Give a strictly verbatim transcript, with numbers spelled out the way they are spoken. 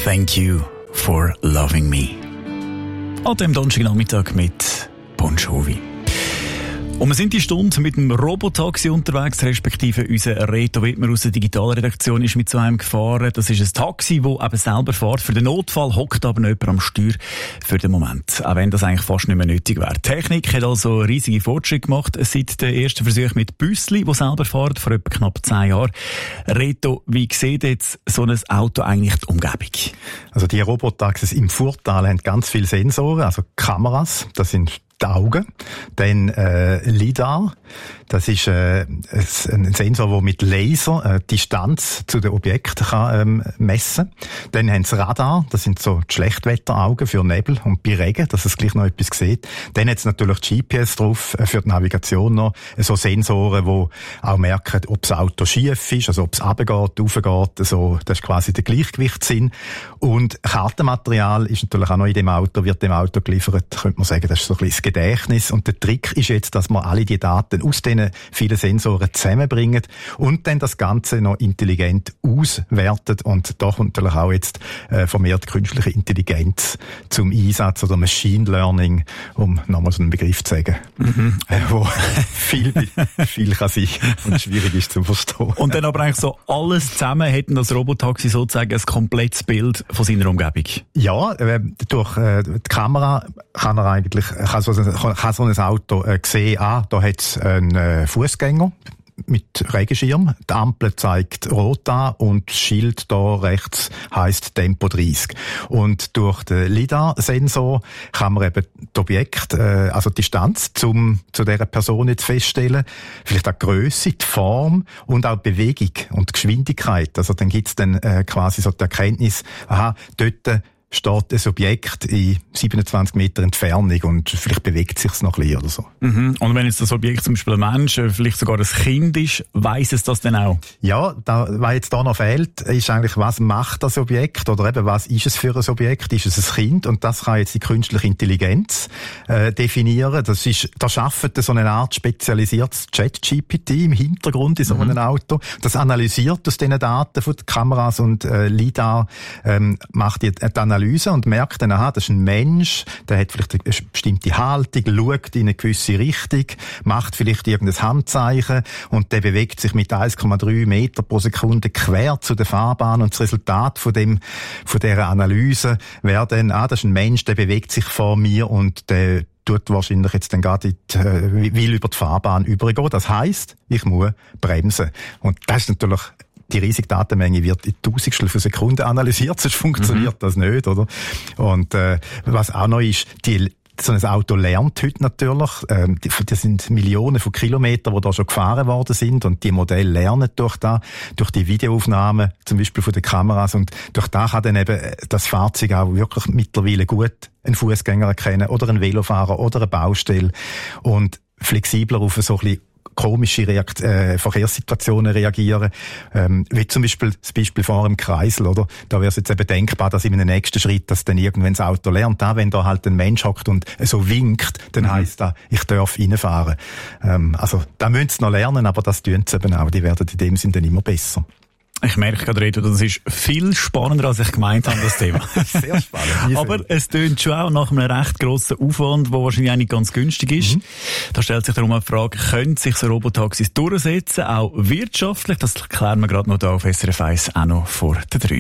Thank you for loving me. An dem Donnerstagnachmittag mit Bon Jovi. Und wir sind die Stunde mit dem Robotaxi unterwegs, respektive unser Reto Wittmer aus der Digitalredaktion ist mit so einem gefahren. Das ist ein Taxi, das eben selber fährt. Für den Notfall hockt aber jemand am Steuer für den Moment. Auch wenn das eigentlich fast nicht mehr nötig wäre. Die Technik hat also riesige Fortschritte gemacht seit dem ersten Versuch mit Büssli, die selber fahren, vor etwa knapp zehn Jahren. Reto, wie sieht jetzt so ein Auto eigentlich die Umgebung? Also die Robotaxis im Furtal haben ganz viele Sensoren, also Kameras, das sind die Augen. Dann äh, LiDAR, das ist äh, ein Sensor, der mit Laser äh, Distanz zu den Objekten kann, ähm, messen. Dann haben sie Radar, das sind so die Schlechtwetteraugen für Nebel und bei Regen, dass es gleich noch etwas sieht. Dann hat es natürlich G P S drauf äh, für die Navigation noch, so Sensoren, die auch merken, ob das Auto schief ist, also ob es runtergeht, raufgeht, so, das ist quasi der Gleichgewichtssinn. Und Kartenmaterial ist natürlich auch noch in dem Auto, wird dem Auto geliefert, könnte man sagen, das ist so ein bisschen das Gedächtnis. Und der Trick ist jetzt, dass man alle die Daten aus diesen vielen Sensoren zusammenbringen und dann das Ganze noch intelligent auswertet. Und da kommt natürlich auch jetzt äh, vermehrt künstliche Intelligenz zum Einsatz oder Machine Learning, um nochmal so einen Begriff zu sagen, mhm. äh, wo viel, viel kann sein und schwierig ist zu verstehen. Und dann aber eigentlich so alles zusammen hätten das Robotaxi sozusagen ein komplettes Bild von seiner Umgebung? Ja, äh, durch äh, die Kamera kann er eigentlich, kann so, kann so ein Auto äh, sehen, ah, da hat es einen äh, Fußgänger mit Regenschirm. Die Ampel zeigt rot an und das Schild da rechts heisst Tempo dreißig. Und durch den LiDAR-Sensor kann man eben das Objekt, äh, also die Distanz zum, zu dieser Person jetzt feststellen. Vielleicht auch die Grösse, die Form und auch die Bewegung und die Geschwindigkeit. Also dann gibt's dann äh, quasi so die Erkenntnis, aha, dort steht ein Objekt in siebenundzwanzig Meter Entfernung und vielleicht bewegt es sich noch ein bisschen oder so. Mhm. Und wenn jetzt das Objekt zum Beispiel ein Mensch, vielleicht sogar ein Kind ist, weiss es das denn auch? Ja, da, was jetzt da noch fehlt, ist eigentlich, was macht das Objekt oder eben, was ist es für ein Objekt? Ist es ein Kind? Und das kann jetzt die künstliche Intelligenz äh, definieren. Das ist, da schafft so eine Art spezialisiertes Chat-G P T im Hintergrund in so einem mhm. Auto. Das analysiert aus diesen Daten von den Kameras und äh, LiDAR, ähm, macht die, die Analyse und merkt dann, aha, das ist ein Mensch, der hat vielleicht eine bestimmte Haltung, schaut in eine gewisse Richtung, macht vielleicht irgendein Handzeichen und der bewegt sich mit eins Komma drei Meter pro Sekunde quer zu der Fahrbahn und das Resultat von dem, von dieser Analyse wäre dann, ah, das ist ein Mensch, der bewegt sich vor mir und der tut wahrscheinlich jetzt dann gerade die, äh, will über die Fahrbahn übergehen. Das heisst, ich muss bremsen. Und das ist natürlich die riesige Datenmenge wird in Tausendstel für Sekunden analysiert, sonst funktioniert mhm. das nicht, oder? Und äh, was auch noch ist, die so ein Auto lernt heute natürlich. Ähm, das sind Millionen von Kilometern, die da schon gefahren worden sind und die Modelle lernen durch da, durch die Videoaufnahmen, zum Beispiel von den Kameras und durch da kann dann eben das Fahrzeug auch wirklich mittlerweile gut einen Fußgänger erkennen oder einen Velofahrer oder eine Baustelle und flexibler auf so ein bisschen komische Reakt- äh, Verkehrssituationen reagieren, ähm, wie zum Beispiel das Beispiel vor einem Kreisel, oder? Da wäre es jetzt eben denkbar, dass in einem nächsten Schritt, dass dann irgendwann das Auto lernt, da, wenn da halt ein Mensch hockt und so winkt, dann mhm. heisst das, ich darf reinfahren. Ähm, also, da müssen sie noch lernen, aber das tun sie eben auch, die werden in dem Sinne dann immer besser. Ich merke gerade, Reto, das ist viel spannender, als ich gemeint habe, das Thema. Sehr spannend. Aber es tönt schon auch nach einem recht grossen Aufwand, der wahrscheinlich auch nicht ganz günstig ist. Mhm. Da stellt sich darum eine Frage, können sich so Robotaxis durchsetzen, auch wirtschaftlich? Das klären wir gerade noch da auf S R F eins auch noch vor der drei.